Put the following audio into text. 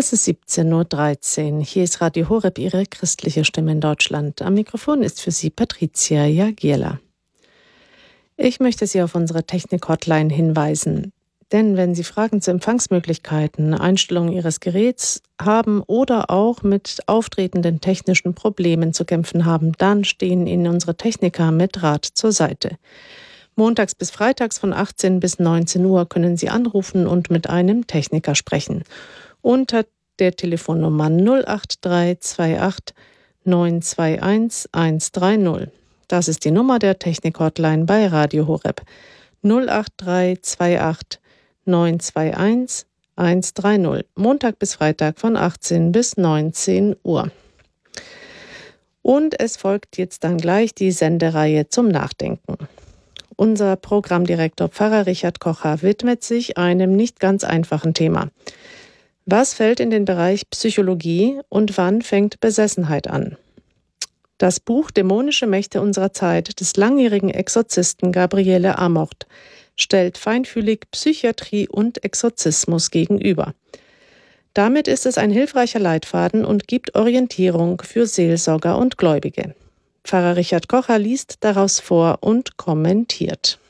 Es ist 17:13 Uhr. Hier ist Radio Horeb, Ihre christliche Stimme in Deutschland. Am Mikrofon ist für Sie Patricia Jagierla. Ich möchte Sie auf unsere Technik-Hotline hinweisen. Denn wenn Sie Fragen zu Empfangsmöglichkeiten, Einstellungen Ihres Geräts haben oder auch mit auftretenden technischen Problemen zu kämpfen haben, dann stehen Ihnen unsere Techniker mit Rat zur Seite. Montags bis freitags von 18 bis 19 Uhr können Sie anrufen und mit einem Techniker sprechen. Unter der Telefonnummer 08328 921 130. Das ist die Nummer der Technik-Hotline bei Radio Horeb. 08328 921 130. Montag bis Freitag von 18 bis 19 Uhr. Und es folgt jetzt dann gleich die Sendereihe zum Nachdenken. Unser Programmdirektor Pfarrer Richard Kocher widmet sich einem nicht ganz einfachen Thema. Was fällt in den Bereich Psychologie und wann fängt Besessenheit an? Das Buch Dämonische Mächte unserer Zeit des langjährigen Exorzisten Gabriele Amort stellt feinfühlig Psychiatrie und Exorzismus gegenüber. Damit ist es ein hilfreicher Leitfaden und gibt Orientierung für Seelsorger und Gläubige. Pfarrer Richard Kocher liest daraus vor und kommentiert.